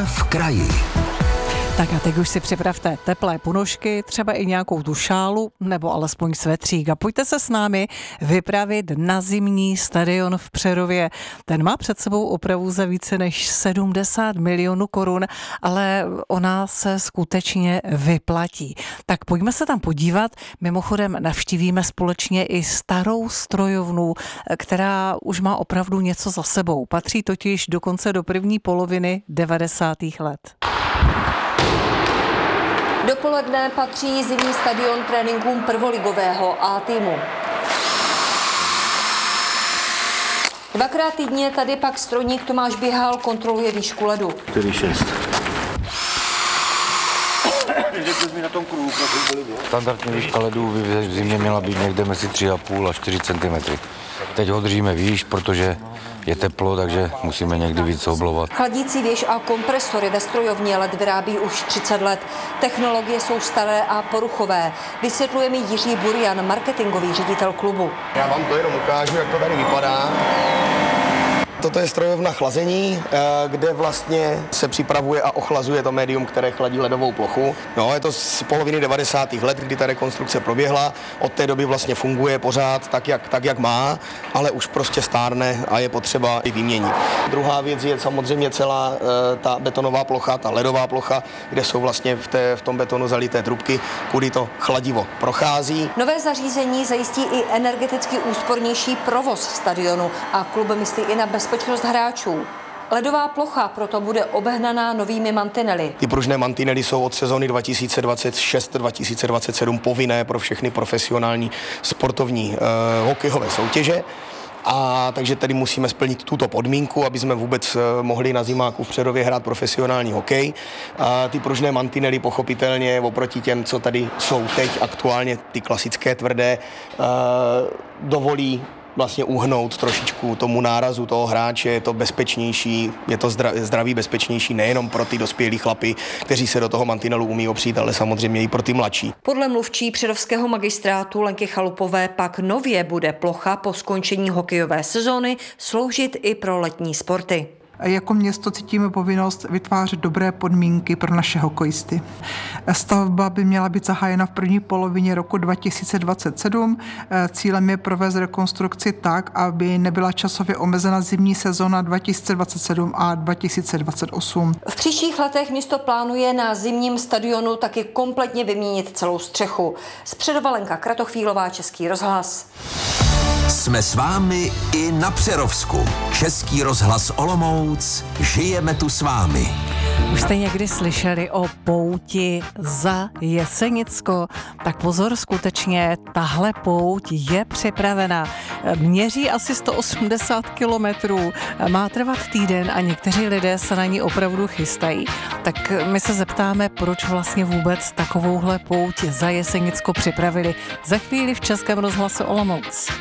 v kraji. Tak a teď už si připravte teplé ponožky, třeba i nějakou tu šálu nebo alespoň svetřík a pojďte se s námi vypravit na zimní stadion v Přerově. Ten má před sebou opravu za více než 70 milionů korun, ale ona se skutečně vyplatí. Tak pojďme se tam podívat. Mimochodem navštívíme společně i starou strojovnu, která už má opravdu něco za sebou. Patří totiž dokonce do první poloviny 90. let. Dopoledne patří zimní stadion tréninkům prvoligového A týmu. Dvakrát týdně tady pak strojník Tomáš Běhal kontroluje výšku ledu. 4,6. Standardní výška ledu v zimě měla být někde mezi 3,5 a 4 cm. Teď ho držíme výš, protože je teplo, takže musíme někdy víc oblovat. Chladící věž a kompresory ve strojovně led vyrábí už 30 let. Technologie jsou staré a poruchové. Vysvětluje mi Jiří Burian, marketingový ředitel klubu. Já vám to jenom ukážu, jak to tady vypadá. Toto je strojovna chlazení, kde vlastně se připravuje a ochlazuje to médium, které chladí ledovou plochu. No, je to z poloviny 90. let, kdy ta rekonstrukce proběhla. Od té doby vlastně funguje pořád tak, jak má, ale už prostě stárne a je potřeba i vyměnit. Druhá věc je samozřejmě celá ta betonová plocha, ta ledová plocha, kde jsou vlastně v tom betonu zalité trubky, kudy to chladivo prochází. Nové zařízení zajistí i energeticky úspornější provoz stadionu a klub myslí i na bezpečnost hráčů. Ledová plocha proto bude obehnaná novými mantinely. Ty pružné mantinely jsou od sezony 2026-2027 povinné pro všechny profesionální sportovní hokejové soutěže. A takže tady musíme splnit tuto podmínku, aby jsme vůbec mohli na zimáku v Přerově hrát profesionální hokej. A ty pružné mantinely pochopitelně oproti těm, co tady jsou teď aktuálně, ty klasické tvrdé, dovolí vlastně uhnout trošičku tomu nárazu toho hráče, je to bezpečnější, je to zdraví bezpečnější nejenom pro ty dospělí chlapy, kteří se do toho mantinelu umí opřít, ale samozřejmě i pro ty mladší. Podle mluvčí přerovského magistrátu Lenky Chalupové pak nově bude plocha po skončení hokejové sezóny sloužit i pro letní sporty. Jako město cítíme povinnost vytvářet dobré podmínky pro naše hokejisty. Stavba by měla být zahájena v první polovině roku 2027. Cílem je provést rekonstrukci tak, aby nebyla časově omezena zimní sezóna 2027 a 2028. V příštích letech město plánuje na zimním stadionu taky kompletně vyměnit celou střechu. Z Přerova Lenka Kratochvílová, Český rozhlas. Jsme s vámi i na Přerovsku. Český rozhlas Olomouc. Žijeme tu s vámi. Už jste někdy slyšeli o pouti za Jesenicko? Tak pozor, skutečně tahle pouť je připravena. Měří asi 180 kilometrů, má trvat týden a někteří lidé se na ní opravdu chystají. Tak my se zeptáme, proč vlastně vůbec takovouhle pouť za Jesenicko připravili. Za chvíli v Českém rozhlase Olomouc.